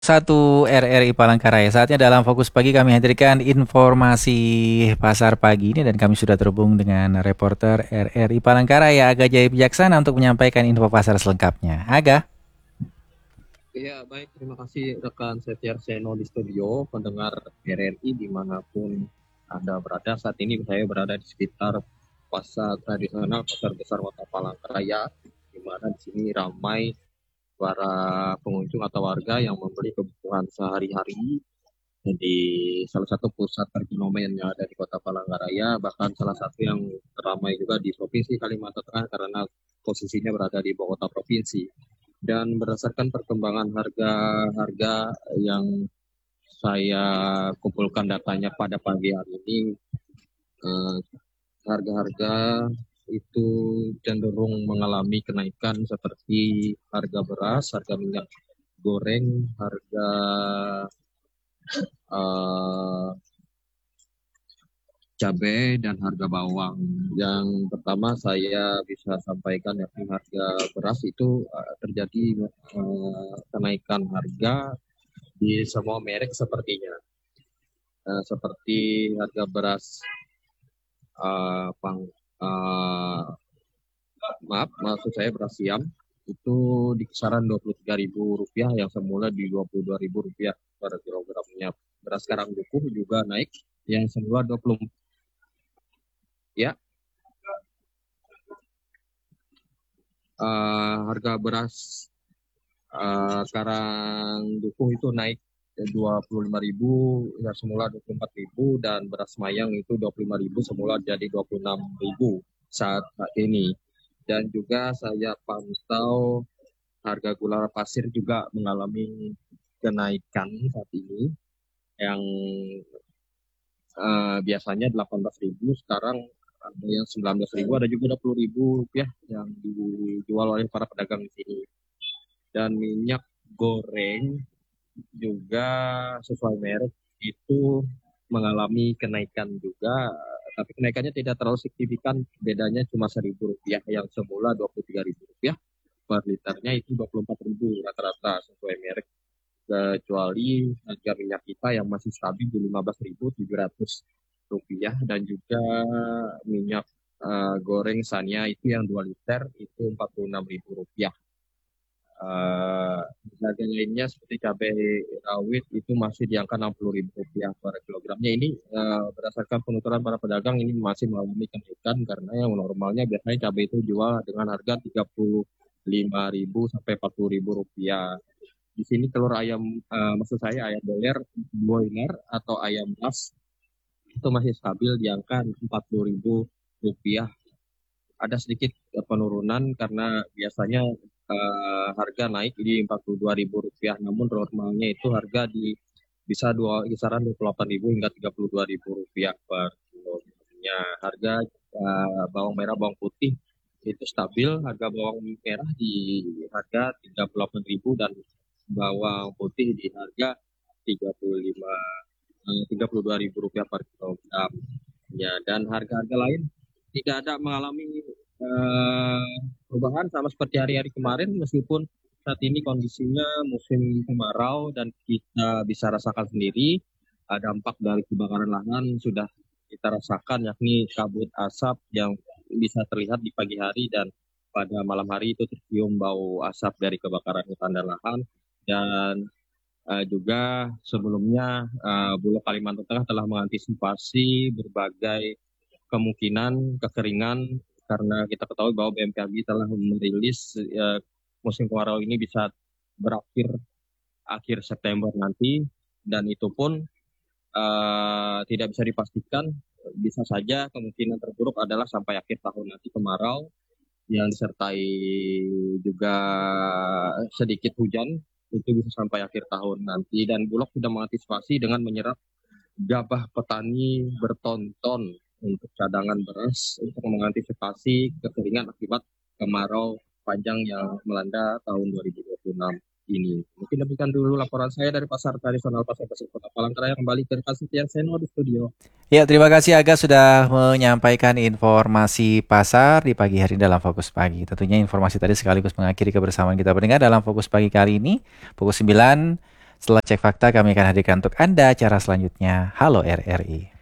Satu RRI Palangkaraya. Saatnya dalam Fokus Pagi kami hadirkan informasi pasar pagi ini dan kami sudah terhubung dengan reporter RRI Palangkaraya Aga Jaya Bijaksana untuk menyampaikan info pasar selengkapnya. Aga. Ya, baik. Terima kasih rekan Setia Seno di studio, pendengar RRI dimanapun Anda berada. Saat ini saya berada di sekitar pasar tradisional, pasar besar Kota Palangkaraya, di mana di sini ramai para pengunjung atau warga yang membeli kebutuhan sehari-hari di salah satu pusat perekonomian yang ada di Kota Palangkaraya, bahkan salah satu yang ramai juga di Provinsi Kalimantan Tengah karena posisinya berada di ibu kota provinsi. Dan berdasarkan perkembangan harga-harga yang saya kumpulkan datanya pada pagi hari ini, eh, harga-harga itu cenderung mengalami kenaikan seperti harga beras, harga minyak goreng, harga eh, cabai dan harga bawang. Yang pertama saya bisa sampaikan yakni harga beras itu terjadi kenaikan harga di semua merek sepertinya. Seperti harga beras pang uh, maaf maksud saya beras siam itu di kisaran Rp23.000 yang semula di Rp22.000 per kilogramnya. Beras sekarang dukuh juga naik yang semula 20 ya. Harga beras sekarang dukuh itu naik 25.000 ya semula 24.000, dan beras mayang itu 25.000 semula jadi 26.000 saat ini. Dan juga saya pantau harga gula pasir juga mengalami kenaikan saat ini, yang biasanya 18.000 sekarang ada yang 19.000, ada juga 20.000 rupiah yang dijual oleh para pedagang di sini. Dan minyak goreng juga sesuai merek itu mengalami kenaikan juga, tapi kenaikannya tidak terlalu signifikan, bedanya cuma Rp1.000 yang semula Rp23.000 per liternya itu 24.000 rata-rata sesuai merek, kecuali harga minyak kita yang masih stabil di Rp15.700, dan juga minyak goreng Sania itu yang 2 liter itu Rp46.000. Uh, Harga lainnya seperti cabai rawit itu masih di angka Rp60.000 per kilogramnya. Ini berdasarkan penuturan para pedagang ini masih mengalami kenaikan karena yang normalnya biasanya cabai itu jual dengan harga Rp35.000 sampai Rp40.000. Di sini telur ayam, maksud saya ayam broiler atau ayam ras itu masih stabil di angka Rp40.000. Ada sedikit penurunan karena biasanya harga naik di Rp42.000, namun normalnya itu harga di bisa kisaran Rp28.000 hingga Rp32.000 per kilogramnya. Harga bawang merah, bawang putih itu stabil, harga bawang merah di harga Rp38.000 dan bawang putih di harga Rp32.000 per kilogram. Ya, dan harga-harga lain tidak ada mengalami perubahan sama seperti hari-hari kemarin, meskipun saat ini kondisinya musim kemarau dan kita bisa rasakan sendiri dampak dari kebakaran lahan sudah kita rasakan, yakni kabut asap yang bisa terlihat di pagi hari dan pada malam hari itu tercium bau asap dari kebakaran hutan dan lahan. Dan juga sebelumnya Bulog Kalimantan Tengah telah mengantisipasi berbagai kemungkinan kekeringan karena kita ketahui bahwa BMKG telah merilis musim kemarau ini bisa berakhir akhir September nanti, dan itu pun tidak bisa dipastikan, bisa saja kemungkinan terburuk adalah sampai akhir tahun nanti kemarau yang disertai juga sedikit hujan itu bisa sampai akhir tahun nanti. Dan Bulog sudah mengantisipasi dengan menyerap gabah petani berton-ton untuk cadangan beras untuk mengantisipasi kekeringan akibat kemarau panjang yang melanda tahun 2026 ini. Mungkin demikian dulu laporan saya dari pasar tradisional Pasar Pasar Kota Palangkaraya. Kembali ke rekan Setia Seno di studio. Ya, terima kasih Aga sudah menyampaikan informasi pasar di pagi hari dalam Fokus Pagi. Tentunya informasi tadi sekaligus mengakhiri kebersamaan kita berdengar dalam Fokus Pagi kali ini. Pukul 9 Setelah cek fakta, kami akan hadirkan untuk Anda acara selanjutnya. Halo RRI.